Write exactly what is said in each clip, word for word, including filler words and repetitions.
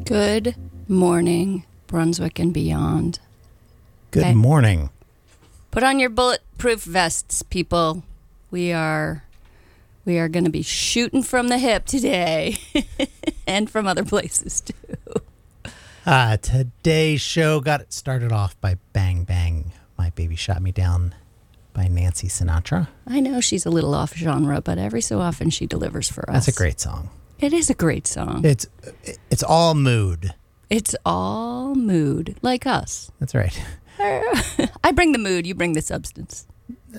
Good morning, Brunswick and beyond. Good Okay. morning. Put on your bulletproof vests, people. We are we are going to be shooting from the hip today, and from other places too. Uh, today's show got it started off by Bang Bang, My Baby Shot Me Down by Nancy Sinatra. I know she's a little off genre, but every so often she delivers for us. That's a great song. It is a great song. It's it's all mood. It's all mood, like us. That's right. I bring the mood, you bring the substance.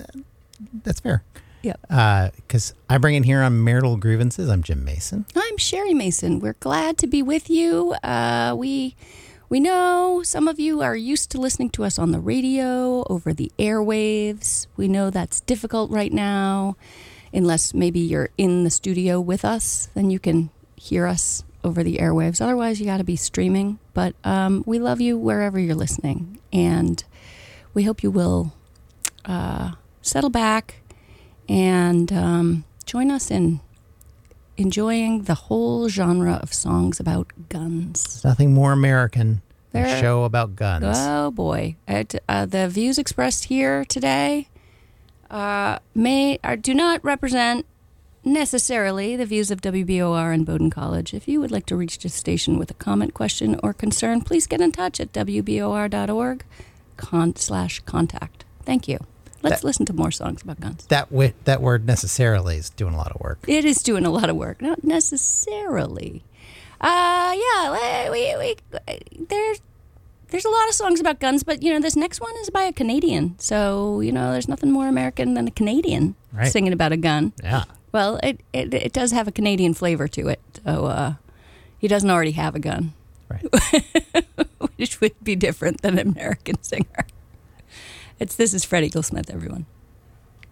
That's fair. Yeah. Because uh, I bring in here on Marital Grievances. I'm Jim Mason. I'm Sherry Mason. We're glad to be with you. Uh, we we know some of you are used to listening to us on the radio, over the airwaves. We know that's difficult right now, unless maybe you're in the studio with us. Then you can hear us over the airwaves. Otherwise, you got to be streaming. But um, we love you wherever you're listening, and we hope you will uh, settle back and um, join us in enjoying the whole genre of songs about guns. There's nothing more American than There- a show about guns. Oh boy! At, uh, the views expressed here today uh, may or do not represent necessarily the views of W B O R and Bowdoin College. If you would like to reach the station with a comment, question, or concern, please get in touch at w b o r dot org con slash contact. Thank you. Let's That- listen to more songs about guns. That wi- that word necessarily is doing a lot of work. It is doing a lot of work, not necessarily. Uh, yeah, we, we there's there's a lot of songs about guns, but you know this next one is by a Canadian, so you know there's nothing more American than a Canadian Right. singing about a gun. Yeah. Well, it, it it does have a Canadian flavor to it, so uh, he doesn't already have a gun, Right. which would be different than an American singer. It's this is Freddie Goldsmith, everyone.